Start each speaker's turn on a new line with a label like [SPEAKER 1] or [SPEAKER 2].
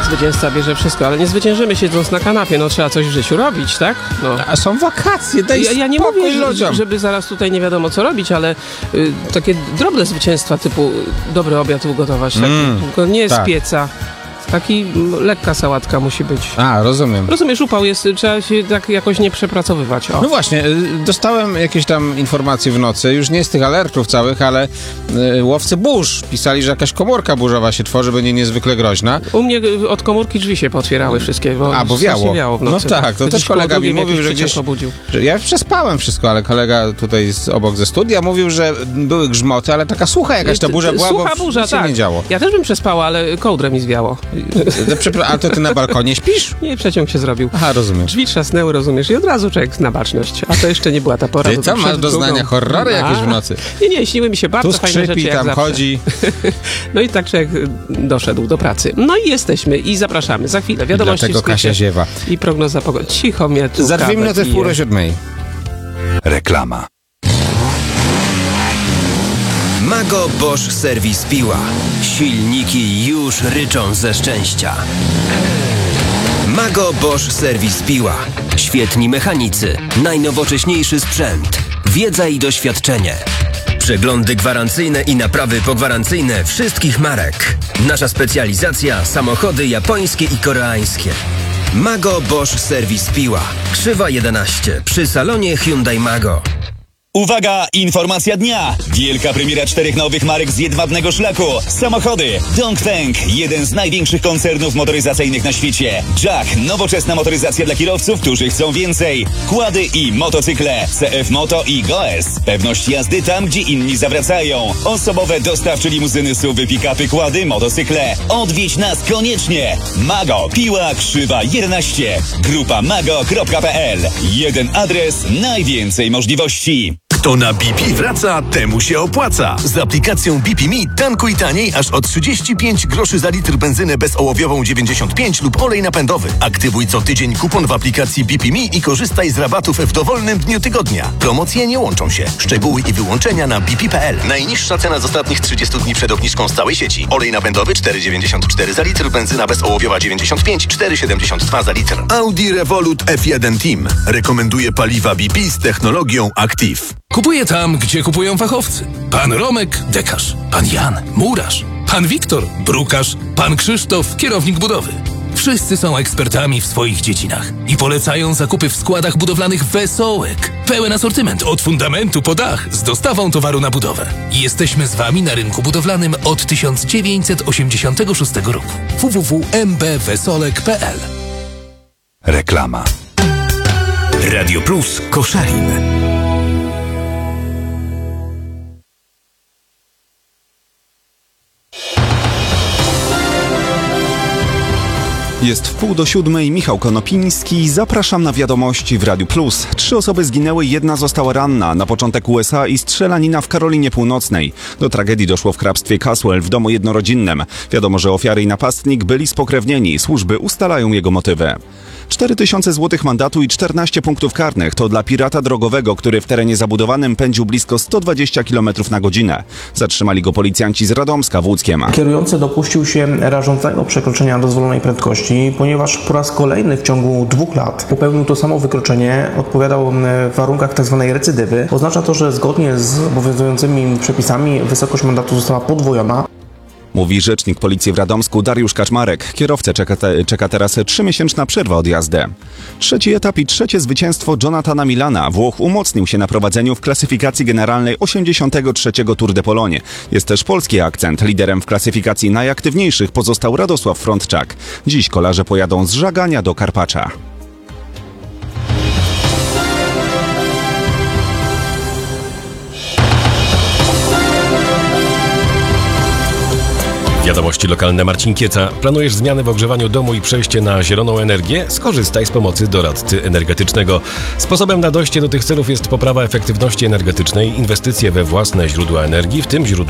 [SPEAKER 1] zwycięzca bierze wszystko, ale nie zwyciężymy siedząc na kanapie, no trzeba coś w życiu robić, tak? No.
[SPEAKER 2] A są wakacje,
[SPEAKER 1] Ja nie mówię, żeby zaraz tutaj nie wiadomo co robić, ale takie drobne zwycięstwa typu dobry obiad ugotować, tylko nie z pieca. Taki lekka sałatka musi być.
[SPEAKER 2] A, rozumiem.
[SPEAKER 1] Rozumiesz, upał jest, trzeba się tak jakoś nie przepracowywać. O.
[SPEAKER 2] No właśnie, dostałem jakieś tam informacje w nocy, już nie z tych alertów całych, ale łowcy burz pisali, że jakaś komórka burzowa się tworzy, będzie niezwykle groźna.
[SPEAKER 1] U mnie od komórki drzwi się pootwierały wszystkie, bo
[SPEAKER 2] wiało
[SPEAKER 1] w nocy.
[SPEAKER 2] No tak, to też kolega mi mówił, że gdzieś...
[SPEAKER 1] obudził.
[SPEAKER 2] Że ja przespałem wszystko, ale kolega tutaj obok ze studia mówił, że były grzmoty, ale taka sucha jakaś ta burza była,
[SPEAKER 1] sucha
[SPEAKER 2] bo
[SPEAKER 1] burza,
[SPEAKER 2] nic się
[SPEAKER 1] tak.
[SPEAKER 2] nie działo.
[SPEAKER 1] Ja też bym przespała, ale kołdrę mi zwiało.
[SPEAKER 2] A to ty na balkonie śpisz?
[SPEAKER 1] Nie, przeciąg się zrobił.
[SPEAKER 2] Aha, rozumiem.
[SPEAKER 1] Drzwi trzasnęły, rozumiesz, i od razu człowiek na baczność. A to jeszcze nie była ta pora.
[SPEAKER 2] Ty co, masz doznania horrory jakieś w nocy?
[SPEAKER 1] Nie, śniły mi się bardzo fajne rzeczy, jak
[SPEAKER 2] tam
[SPEAKER 1] zawsze.
[SPEAKER 2] chodzi.
[SPEAKER 1] No i tak człowiek doszedł do pracy. No i jesteśmy i zapraszamy. Za chwilę wiadomości
[SPEAKER 2] Dlatego Kasia ziewa.
[SPEAKER 1] I prognoza pogody. Cicho mnie tu.
[SPEAKER 2] Za 2 minuty w 6:30.
[SPEAKER 3] Reklama. Mago Bosch Serwis Piła. Silniki już ryczą ze szczęścia. Mago Bosch Serwis Piła. Świetni mechanicy, najnowocześniejszy sprzęt, wiedza i doświadczenie. Przeglądy gwarancyjne i naprawy pogwarancyjne wszystkich marek. Nasza specjalizacja: samochody japońskie i koreańskie. Mago Bosch Serwis Piła. Krzywa 11 przy salonie Hyundai Mago.
[SPEAKER 4] Uwaga! Informacja dnia! Wielka premiera 4 nowych marek z jedwabnego szlaku. Samochody. Dongfeng, jeden z największych koncernów motoryzacyjnych na świecie. Jack, nowoczesna motoryzacja dla kierowców, którzy chcą więcej. Kłady i motocykle. CF Moto i Goes. Pewność jazdy tam, gdzie inni zawracają. Osobowe dostawcze limuzyny, SUV-y, pick-upy, kłady, motocykle. Odwiedź nas koniecznie. Mago, Piła, Krzywa 11. Grupa mago.pl. Jeden adres, najwięcej możliwości.
[SPEAKER 5] Kto na BP wraca, temu się opłaca. Z aplikacją BP Me tankuj taniej aż o 35 groszy za litr benzynę bezołowiową 95 lub olej napędowy. Aktywuj co tydzień kupon w aplikacji BP Me i korzystaj z rabatów w dowolnym dniu tygodnia. Promocje nie łączą się. Szczegóły i wyłączenia na bp.pl. Najniższa cena z ostatnich 30 dni przed obniżką z całej sieci. Olej napędowy 4,94 za litr, benzyna bezołowiowa 95, 4,72 za litr. Audi Revolut F1 Team rekomenduje paliwa BP z technologią Active.
[SPEAKER 6] Kupuję tam, gdzie kupują fachowcy. Pan Romek, dekarz. Pan Jan, murarz. Pan Wiktor, brukarz. Pan Krzysztof, kierownik budowy. Wszyscy są ekspertami w swoich dziedzinach i polecają zakupy w składach budowlanych Wesołek. Pełen asortyment od fundamentu po dach z dostawą towaru na budowę. I jesteśmy z Wami na rynku budowlanym od 1986 roku. www.mbwesolek.pl.
[SPEAKER 3] Reklama. Radio Plus Koszalin.
[SPEAKER 7] Jest 6:45, Michał Konopiński. Zapraszam na wiadomości w Radiu Plus. 3 osoby zginęły, 1 została ranna. Na początek USA i strzelanina w Karolinie Północnej. Do tragedii doszło w hrabstwie Caswell w domu jednorodzinnym. Wiadomo, że ofiary i napastnik byli spokrewnieni. Służby ustalają jego motywy. 4000 złotych mandatu i 14 punktów karnych to dla pirata drogowego, który w terenie zabudowanym pędził blisko 120 km na godzinę. Zatrzymali go policjanci z Radomska w Łódzkiem.
[SPEAKER 8] Kierujący dopuścił się rażącego przekroczenia dozwolonej prędkości, ponieważ po raz kolejny w ciągu 2 lat popełnił to samo wykroczenie, odpowiadał w warunkach tzw. recydywy. Oznacza to, że zgodnie z obowiązującymi przepisami wysokość mandatu została podwojona.
[SPEAKER 7] Mówi rzecznik policji w Radomsku Dariusz Kaczmarek. Kierowcę czeka teraz 3-miesięczna przerwa od jazdy. 3. etap i 3. zwycięstwo Jonathana Milana. Włoch umocnił się na prowadzeniu w klasyfikacji generalnej 83. Tour de Pologne. Jest też polski akcent. Liderem w klasyfikacji najaktywniejszych pozostał Radosław Frontczak. Dziś kolarze pojadą z Żagania do Karpacza.
[SPEAKER 9] Wiadomości lokalne. Marcin Kieca. Planujesz zmiany w ogrzewaniu domu i przejście na zieloną energię? Skorzystaj z pomocy doradcy energetycznego. Sposobem na dojście do tych celów jest poprawa efektywności energetycznej, inwestycje we własne źródła energii, w tym źródła